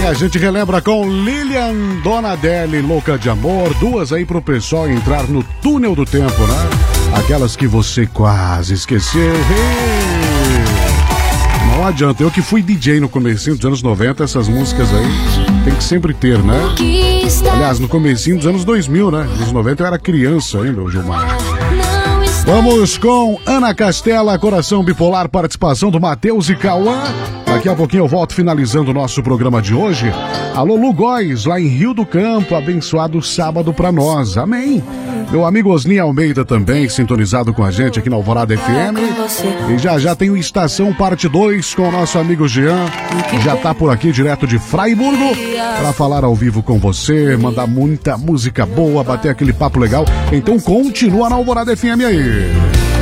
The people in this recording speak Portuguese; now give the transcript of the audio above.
A gente relembra com Lilian Donadelli, Louca de Amor. Duas aí pro pessoal entrar no túnel do tempo, né? Aquelas que você quase esqueceu. Não adianta, eu que fui DJ no comecinho dos anos 90, essas músicas aí tem que sempre ter, né? Aliás, no comecinho dos anos 2000, né? Nos 90 eu era criança ainda, o Gilmar. Vamos com Ana Castela, Coração Bipolar, participação do Matheus e Cauã. Daqui a pouquinho eu volto finalizando o nosso programa de hoje. Alô, Lugóis, lá em Rio do Campo, abençoado sábado pra nós. Amém. Meu amigo Osni Almeida também, sintonizado com a gente aqui na Alvorada FM. E já tem o Estação Parte 2 com o nosso amigo Jean. Já tá por aqui, direto de Fraiburgo, para falar ao vivo com você, mandar muita música boa, bater aquele papo legal. Então continua na Alvorada FM aí.